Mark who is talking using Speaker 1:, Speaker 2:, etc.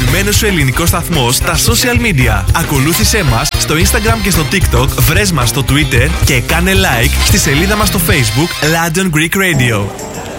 Speaker 1: αγαπημένος σου ελληνικός σταθμός στα social media. Ακολούθησέ μας στο Instagram και στο TikTok, βρες μας στο Twitter και κάνε like στη σελίδα μας στο Facebook London Greek Radio.